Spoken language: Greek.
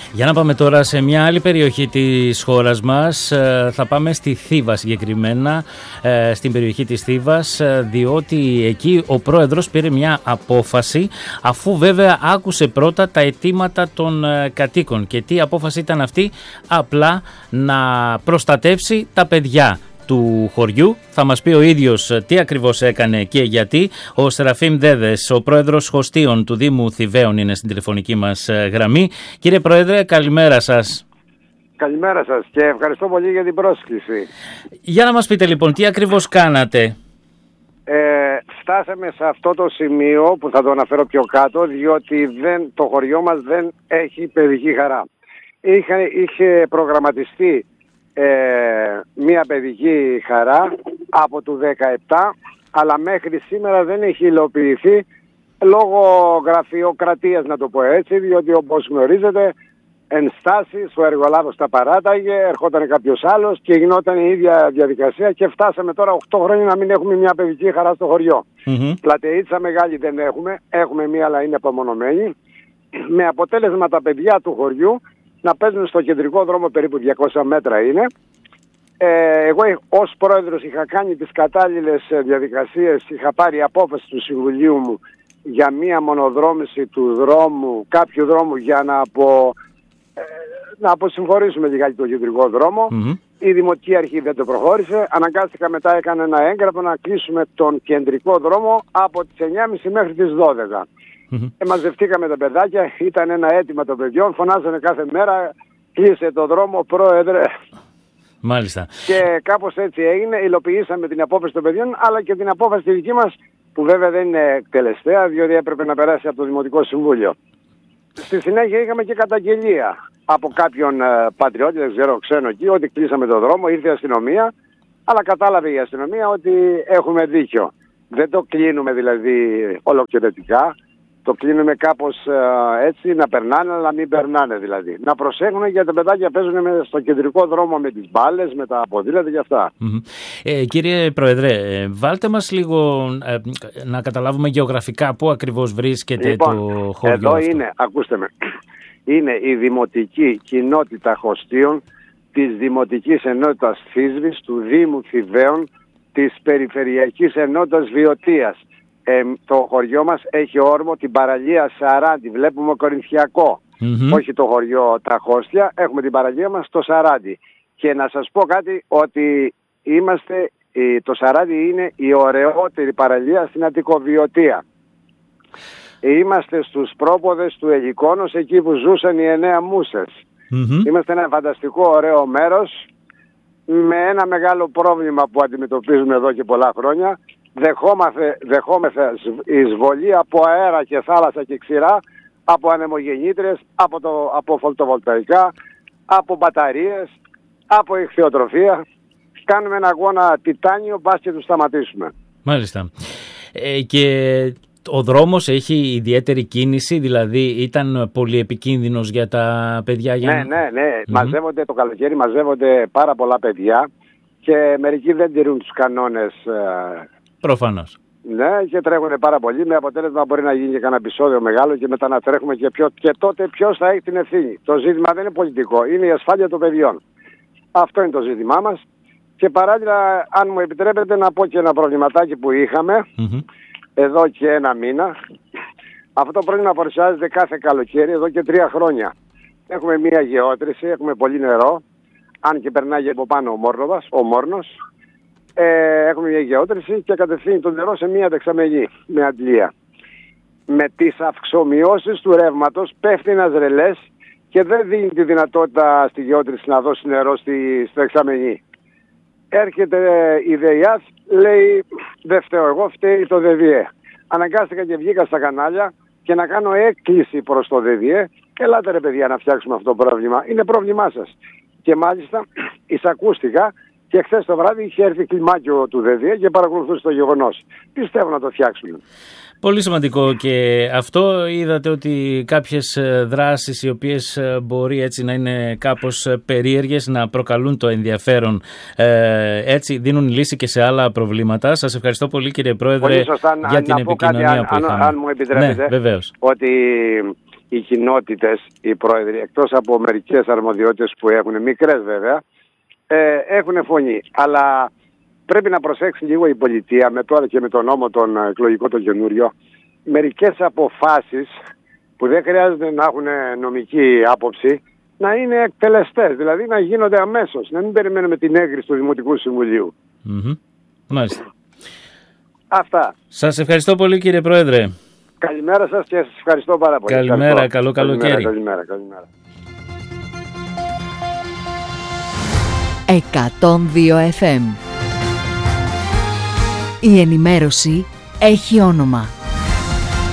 Για να πάμε τώρα σε μια άλλη περιοχή της χώρας μας. Θα πάμε στη Θήβα συγκεκριμένα, στην περιοχή της Θήβας, διότι εκεί ο πρόεδρος πήρε μια απόφαση, αφού βέβαια άκουσε πρώτα τα αιτήματα των κατοίκων. Και τι απόφαση ήταν αυτή? Απλά να προστατεύσει τα παιδιά του χωριού. Θα μας πει ο ίδιος τι ακριβώς έκανε και γιατί. Ο Σεραφείμ Δέδες, ο πρόεδρος Χωστίων του Δήμου Θηβαίων, είναι στην τηλεφωνική μας γραμμή. Κύριε Πρόεδρε, καλημέρα σας. Καλημέρα σας και ευχαριστώ πολύ για την πρόσκληση. Για να μας πείτε λοιπόν, τι ακριβώς κάνατε? Φτάσαμε σε αυτό το σημείο που θα το αναφέρω πιο κάτω, διότι το χωριό μας δεν έχει παιδική χαρά. Είχε προγραμματιστεί μία παιδική χαρά από το 17, αλλά μέχρι σήμερα δεν έχει υλοποιηθεί λόγω γραφειοκρατίας, να το πω έτσι, διότι όπως γνωρίζετε ενστάσεις, ο εργολάβος τα παράταγε, ερχόταν κάποιος άλλος και γινόταν η ίδια διαδικασία και φτάσαμε τώρα 8 χρόνια να μην έχουμε μια παιδική χαρά στο χωριό. Πλατεΐτσα μεγάλη δεν έχουμε μία αλλά είναι απομονωμένη, με αποτέλεσμα τα παιδιά του χωριού να παίζουν στο κεντρικό δρόμο, περίπου 200 μέτρα είναι. Εγώ ως πρόεδρος είχα κάνει τις κατάλληλες διαδικασίες, είχα πάρει απόφαση του Συμβουλίου μου για μία μονοδρόμηση του δρόμου, κάποιου δρόμου, για να αποσυμφορήσουμε λιγάκι το κεντρικό δρόμο. Η Δημοτική Αρχή δεν το προχώρησε. Αναγκάστηκα μετά, έκανα ένα έγγραφο να κλείσουμε τον κεντρικό δρόμο από τις 9.30 μέχρι τις 12. Μαζευτήκαμε τα παιδάκια, ήταν ένα αίτημα των παιδιών, φωνάζανε κάθε μέρα, κλείσε το δρόμο, πρόεδρε. Μάλιστα. Και κάπως έτσι έγινε, υλοποιήσαμε την απόφαση των παιδιών, αλλά και την απόφαση τη δική μας, που βέβαια δεν είναι εκτελεστέα, διότι έπρεπε να περάσει από το Δημοτικό Συμβούλιο. Στη συνέχεια είχαμε και καταγγελία από κάποιον πατριώτη, δεν ξέρω, ξένο εκεί, ότι κλείσαμε το δρόμο, ήρθε η αστυνομία, αλλά κατάλαβε η αστυνομία ότι έχουμε δίκιο. Δεν το κλείνουμε δηλαδή ολοκληρωτικά. Το κλείνουμε κάπως έτσι, να περνάνε, αλλά να μην περνάνε δηλαδή. Να προσέχουν, γιατί τα παιδάκια παίζουν στο κεντρικό δρόμο με τις μπάλες, με τα ποδήλατα και αυτά. Κύριε Πρόεδρε, βάλτε μας λίγο να καταλάβουμε γεωγραφικά πού ακριβώς βρίσκεται λοιπόν, το χωριό εδώ αυτό. Είναι, ακούστε με, είναι η Δημοτική Κοινότητα Χωστίων της Δημοτικής Ενότητας Θήσβης, του Δήμου Θηβαίων, της Περιφερειακής Ενότητας Βιωτίας. Το χωριό μας έχει όρμο την παραλία Σαράντι, βλέπουμε Κορινθιακό, όχι το χωριό τα Χώστια, έχουμε την παραλία μας στο Σαράντι. Και να σας πω κάτι, ότι το Σαράντι είναι η ωραιότερη παραλία στην Αττικοβιωτία. Είμαστε στους πρόποδες του Ελικόνος, εκεί που ζούσαν οι 9 μούσες. Είμαστε ένα φανταστικό ωραίο μέρος, με ένα μεγάλο πρόβλημα που αντιμετωπίζουμε εδώ και πολλά χρόνια. Δεχόμεθα εισβολή από αέρα και θάλασσα και ξηρά, από ανεμογεννήτρες, από φωτοβολταϊκά, από μπαταρίες, από ηχθειοτροφία. Κάνουμε ένα αγώνα τιτάνιο, πας και τους σταματήσουμε. Μάλιστα. Και ο δρόμος έχει ιδιαίτερη κίνηση, δηλαδή ήταν πολύ επικίνδυνος για τα παιδιά? Ναι. Μαζεύονται το καλοκαίρι, μαζεύονται πάρα πολλά παιδιά και μερικοί δεν τηρούν τους κανόνες. Προφανώς. Ναι, και τρέχουν πάρα πολύ, με αποτέλεσμα μπορεί να γίνει και κανένα επεισόδιο μεγάλο και μετά να τρέχουμε και τότε ποιος θα έχει την ευθύνη. Το ζήτημα δεν είναι πολιτικό, είναι η ασφάλεια των παιδιών. Αυτό είναι το ζήτημά μας. Και παράλληλα, αν μου επιτρέπετε να πω και ένα προβληματάκι που είχαμε εδώ και ένα μήνα. Αυτό το πρόβλημα παρουσιάζεται κάθε καλοκαίρι εδώ και 3 χρόνια. Έχουμε μία γεώτρηση, έχουμε πολύ νερό, αν και περνάει από πάνω ο Μόρνος. Έχουμε μια γεώτρηση και κατευθύνει το νερό σε μια δεξαμενή με αντλία. Με τις αυξομοιώσεις του ρεύματος πέφτει ένας ρελές και δεν δίνει τη δυνατότητα στη γεώτρηση να δώσει νερό στη δεξαμενή. Έρχεται η ΔΕΙΑΘ, λέει δεν φταίω εγώ, φταίει το ΔΕΔΙΕ. Αναγκάστηκα και βγήκα στα κανάλια και να κάνω έκκληση προς το ΔΕΔΙΕ. Ελάτε ρε παιδιά να φτιάξουμε αυτό το πρόβλημα, είναι πρόβλημά σας. Και μάλιστα εισακούστηκα. Και χθες το βράδυ είχε έρθει κλιμάκιο του ΔΕΔΙΕ και παρακολουθούσε το γεγονός. Πιστεύω να το φτιάξουμε. Πολύ σημαντικό και αυτό. Είδατε ότι κάποιες δράσεις οι οποίες μπορεί έτσι να είναι κάπως περίεργες, να προκαλούν το ενδιαφέρον, έτσι δίνουν λύση και σε άλλα προβλήματα. Σας ευχαριστώ πολύ κύριε Πρόεδρε για την επικοινωνία που είχαμε. Αν μου επιτρέπετε, ναι, βεβαίως. Ότι οι κοινότητες, οι πρόεδροι, εκτός από μερικές αρμοδιότητες που έχουν, μικρές βέβαια, έχουν φωνή. Αλλά πρέπει να προσέξει λίγο η πολιτεία, με τώρα και με τον νόμο τον εκλογικό το καινούριο, μερικές αποφάσεις που δεν χρειάζεται να έχουν νομική άποψη, να είναι εκτελεστές, δηλαδή να γίνονται αμέσως, να μην περιμένουμε την έγκριση του Δημοτικού Συμβουλίου. Μάλιστα. Αυτά. Σας ευχαριστώ πολύ, κύριε Πρόεδρε. Καλημέρα σας και σας ευχαριστώ πάρα πολύ. Καλημέρα, καλό καλοκαίρι. Καλημέρα. 102 FM. Η ενημέρωση έχει όνομα.